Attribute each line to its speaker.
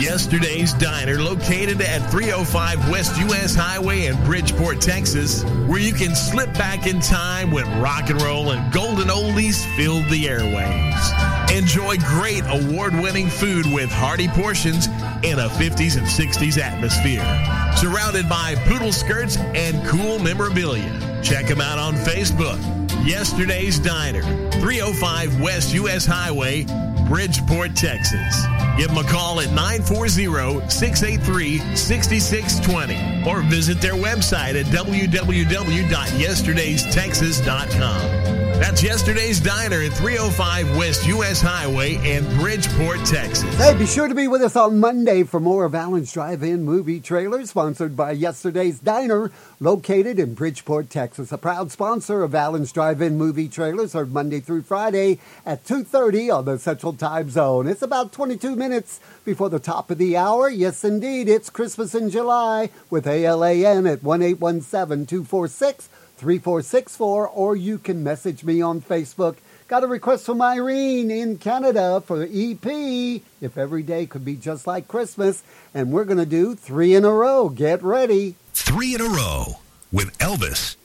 Speaker 1: Yesterday's Diner, located at 305 West U.S. Highway in Bridgeport, Texas, where you can slip back in time when rock and roll and golden oldies filled the airwaves. Enjoy great award-winning food with hearty portions in a 50s and 60s atmosphere, surrounded by poodle skirts and cool memorabilia. Check them out on Facebook. Yesterday's Diner, 305 West U.S. Highway, Bridgeport, Texas. Give them a call at 940-683-6620 or visit their website at www.yesterdaystexas.com. That's Yesterday's Diner at 305 West U.S. Highway in Bridgeport, Texas.
Speaker 2: Hey, be sure to be with us on Monday for more of Allen's Drive-In Movie Trailers, sponsored by Yesterday's Diner, located in Bridgeport, Texas. A proud sponsor of Allen's Drive-In Movie Trailers, heard Monday through Friday at 2:30 on the Central Time Zone. It's about 22 minutes before the top of the hour. Yes, indeed, it's Christmas in July with ALAN at 1-817-246-3464, or you can message me on Facebook. Got a request from Irene in Canada for EP, If Every Day Could Be Just Like Christmas, and we're going to do 3 in a row. Get ready.
Speaker 3: 3 in a row with Elvis